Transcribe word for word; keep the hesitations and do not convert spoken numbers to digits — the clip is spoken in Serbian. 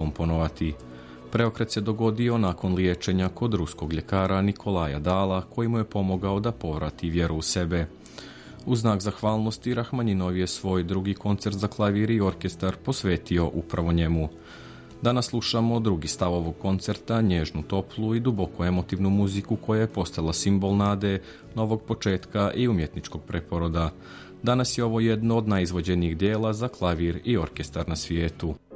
komponovati. Preokret se dogodio nakon liječenja kod ruskog ljekara Nikolaja Dala, koji mu je pomogao da povrati vjeru u sebe. U znak zahvalnosti Rahmaninov je svoj drugi koncert za klavir i orkestar posvetio upravo njemu. Danas slušamo drugi stav ovog koncerta, nježnu, toplu i duboko emotivnu muziku koja je postala simbol nade, novog početka i umjetničkog preporoda. Danas je ovo jedno od najizvođenijih dijela za klavir i orkestar na svijetu.